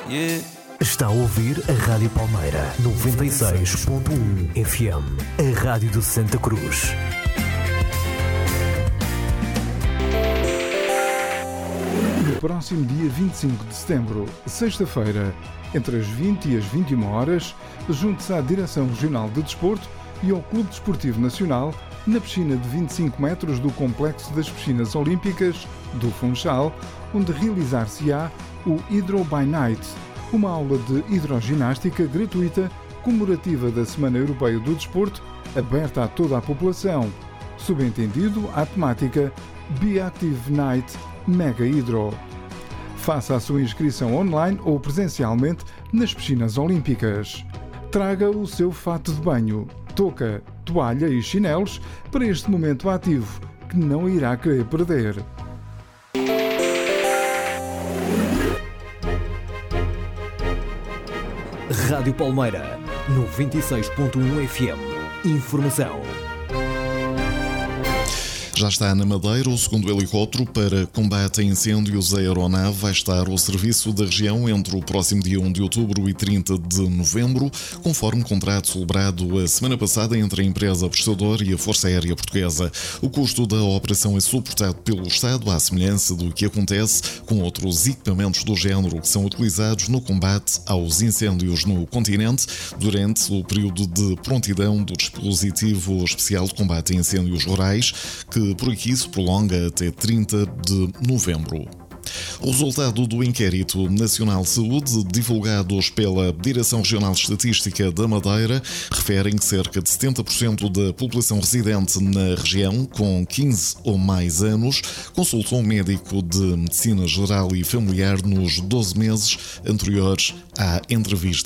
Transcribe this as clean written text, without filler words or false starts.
Yeah. Está a ouvir a Rádio Palmeira 96.1 FM, a rádio de Santa Cruz. No próximo dia 25 de setembro, sexta-feira, entre as 20 e as 21 horas, junte-se à Direção Regional de Desporto e ao Clube Desportivo Nacional na piscina de 25 metros do Complexo das Piscinas Olímpicas do Funchal, onde realizar-se-á o Hydro by Night, uma aula de hidroginástica gratuita comemorativa da Semana Europeia do Desporto, aberta a toda a população. Subentendido à temática Be Active Night Mega Hydro. Faça a sua inscrição online ou presencialmente nas piscinas olímpicas. Traga o seu fato de banho, touca, toalha e chinelos para este momento ativo que não irá querer perder. Rádio Palmeira 96.1 FM. Informação. Já está na Madeira o segundo helicóptero para combate a incêndios. A aeronave vai estar ao serviço da região entre o próximo dia 1 de outubro e 30 de novembro, conforme contrato celebrado a semana passada entre a empresa prestadora e a Força Aérea Portuguesa. O custo da operação é suportado pelo Estado, à semelhança do que acontece com outros equipamentos do género que são utilizados no combate aos incêndios no continente durante o período de prontidão do dispositivo especial de combate a incêndios rurais, que por aqui se prolonga até 30 de novembro. O resultado do Inquérito Nacional de Saúde, divulgados pela Direção Regional de Estatística da Madeira, referem que cerca de 70% da população residente na região, com 15 ou mais anos, consultou um médico de medicina geral e familiar nos 12 meses anteriores à entrevista.